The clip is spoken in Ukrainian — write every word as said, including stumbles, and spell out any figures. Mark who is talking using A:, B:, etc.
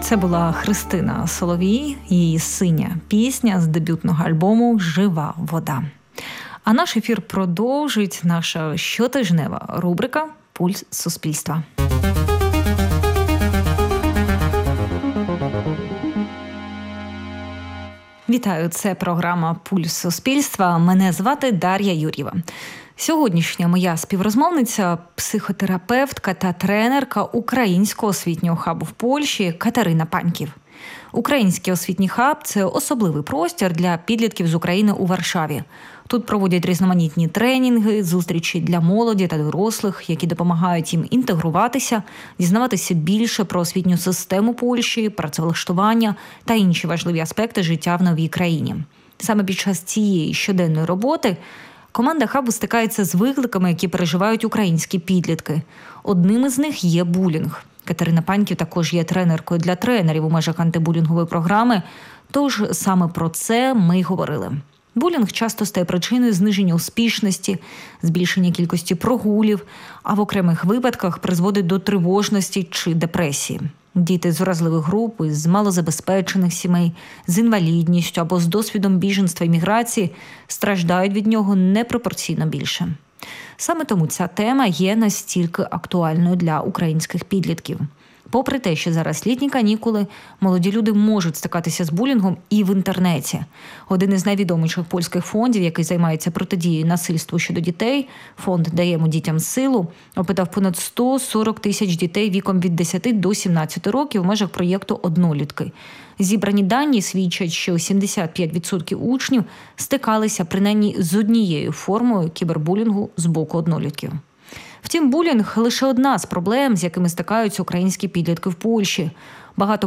A: Це була Христина Соловій, її «Синя пісня» з дебютного альбому «Жива вода». А наш ефір продовжить наша щотижнева рубрика «Пульс суспільства». Вітаю, це програма «Пульс суспільства». Мене звати Дар'я Юр'єва. Сьогоднішня моя співрозмовниця – психотерапевтка та тренерка Українського освітнього хабу в Польщі Катерина Паньків. Український освітній хаб – це особливий простір для підлітків з України у Варшаві. Тут проводять різноманітні тренінги, зустрічі для молоді та дорослих, які допомагають їм інтегруватися, дізнаватися більше про освітню систему Польщі, працевлаштування та інші важливі аспекти життя в новій країні. Саме під час цієї щоденної роботи команда хабу стикається з викликами, які переживають українські підлітки. Одним із них є булінг. Катерина Паньків також є тренеркою для тренерів у межах антибулінгової програми, тож саме про це ми й говорили. Булінг часто стає причиною зниження успішності, збільшення кількості прогулів, а в окремих випадках призводить до тривожності чи депресії. Діти з уразливих груп, із малозабезпечених сімей, з інвалідністю або з досвідом біженства і міграції страждають від нього непропорційно більше. Саме тому ця тема є настільки актуальною для українських підлітків. Попри те, що зараз літні канікули, молоді люди можуть стикатися з булінгом і в інтернеті. Один із найвідоміших польських фондів, який займається протидією насильству щодо дітей, фонд «Даємо дітям силу», опитав понад сто сорок тисяч дітей віком від десяти до сімнадцяти років в межах проєкту «Однолітки». Зібрані дані свідчать, що сімдесят п'ять відсотків учнів стикалися принаймні з однією формою кібербулінгу з боку однолітків. Втім, булінг – лише одна з проблем, з якими стикаються українські підлітки в Польщі. Багато